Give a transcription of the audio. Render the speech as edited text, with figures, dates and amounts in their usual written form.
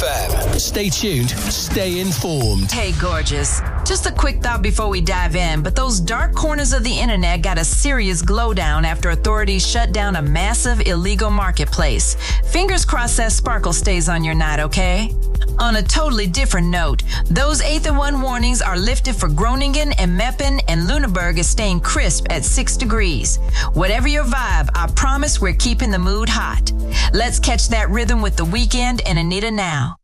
FM. Stay tuned, stay informed. Hey, gorgeous. Just a quick thought before we dive in, but those dark corners of the internet got a serious glow down after authorities shut down a massive illegal marketplace. Fingers crossed that sparkle stays on your night, okay? On a totally different note, those 8th and 1 warnings are lifted for Groningen and Meppen, and Lüneburg is staying crisp at 6 degrees. Whatever your vibe, I promise we're keeping the mood hot. Let's catch that rhythm with The Weeknd and Anita now.